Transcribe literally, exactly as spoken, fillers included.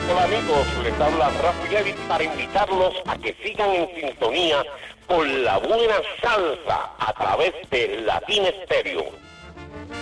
Hola amigos, les habla Rafi Edit para invitarlos a que sigan en sintonía con la buena salsa a través de Latina Stereo.